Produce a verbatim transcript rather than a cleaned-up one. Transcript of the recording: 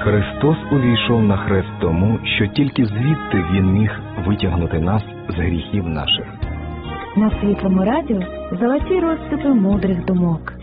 Христос увійшов на хрест тому, що тільки звідти Він міг витягнути нас з гріхів наших. На Світлому радіо золоті розсипи мудрих думок.